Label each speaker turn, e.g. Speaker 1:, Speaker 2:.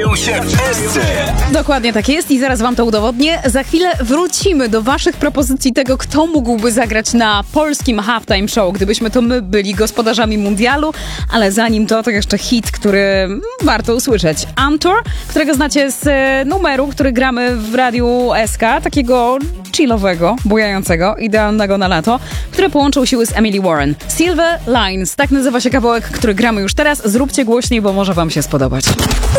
Speaker 1: bawią się wszyscy.
Speaker 2: Dokładnie tak jest i zaraz wam to udowodnię. Za chwilę wrócimy do waszych propozycji tego, kto mógłby zagrać na polskim halftime show, gdybyśmy to my byli gospodarzami mundialu, ale zanim to jeszcze hit, który warto usłyszeć. Amtor, którego znacie z numeru, który gramy w Radiu SK, takiego chillowego, bujającego, idealnego na lato, który połączył siły z Emily Warren. Silver Lines, tak nazywa się kawałek, który gramy już teraz. Zróbcie głośniej, bo może wam się spodobać.